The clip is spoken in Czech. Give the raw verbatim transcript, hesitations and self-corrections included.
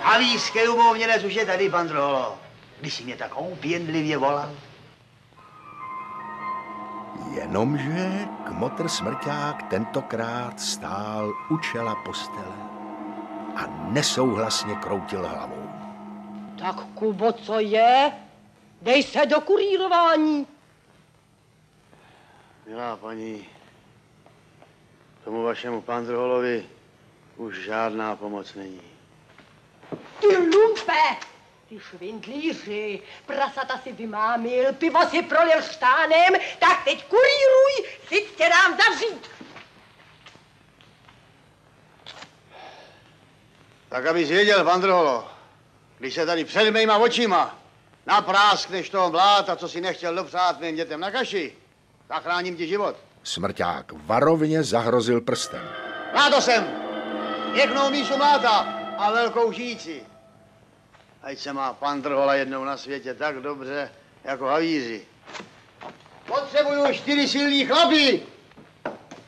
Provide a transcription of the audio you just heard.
Havířský umovněnec už je tady, pan Drholo. Když jsi mě tak opěnlivě volal. Jenomže kmotr Smrťák tentokrát stál u čela postele a nesouhlasně kroutil hlavou. Tak, Kubo, co je? Dej se do kurýrování. Milá paní, tomu vašemu Pandrholovi už žádná pomoc není. Ty lumpe! Ty švindlíři, prasata si vymámil, pivo si prolil štánem, tak teď kurýruj, si tě dám zavřít. Tak abys věděl, Pandrholo, když se tady před mýma očima napráskneš toho mláta, co si nechtěl dopřát mým dětem na kaši, zachráním ti život. Smrťák varovně zahrozil prstem. Na to jsem! Pěknou mísu mláta a velkou žíci. Ať se má pan Drhola jednou na světě tak dobře, jako havíři. Potřebuju čtyři silný chlapy,